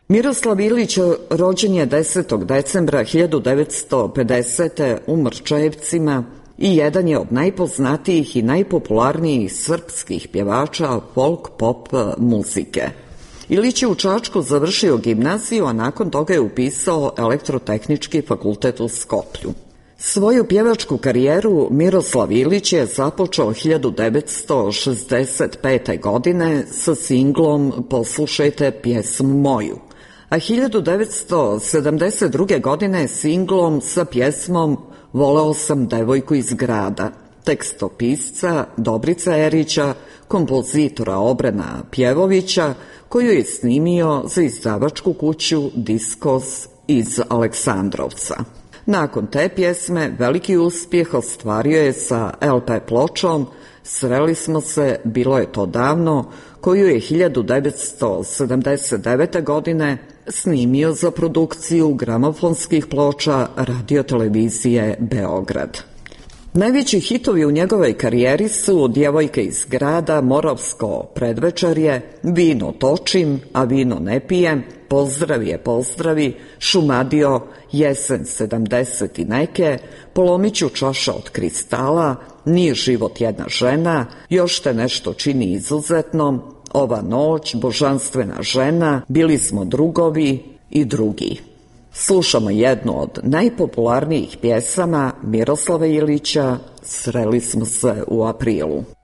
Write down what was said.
Miroslav Ilić rođen je 10. decembra 1950. u Mrčajevcima i jedan je od najpoznatijih i najpopularnijih srpskih pjevača folk-pop muzike. Ilić je u Čačku završio gimnaziju, a nakon toga je upisao Elektrotehnički fakultet u Skoplju. Svoju pjevačku karijeru Miroslav Ilić je započeo 1965. godine sa singlom Poslušajte pjesmu moju, a 1972. godine singlom sa pjesmom Voleo sam devojku iz grada, tekstopisca Dobrica Erića, kompozitora Obrena Pjevovića, koju je snimio za izdavačku kuću Diskos iz Aleksandrovca. Nakon te pjesme veliki uspjeh ostvario je sa LP pločom Sreli smo se, bilo je to davno, koju je 1979. godine snimio za produkciju gramofonskih ploča radiotelevizije Beograd. Najveći hitovi u njegovoj karijeri su Djevojke iz grada, Moravsko predvečerje, Vino točim, a vino ne pijem, Pozdravi je pozdravi, Šumadio, Jesen 70 i neke, Polomiću čaša od kristala, Nije život jedna žena, Još te nešto čini izuzetnom, Ova noć, Božanstvena žena, Bili smo drugovi i drugi. Slušamo jednu od najpopularnijih pjesama Miroslava Ilića, Sreli smo se u aprilu.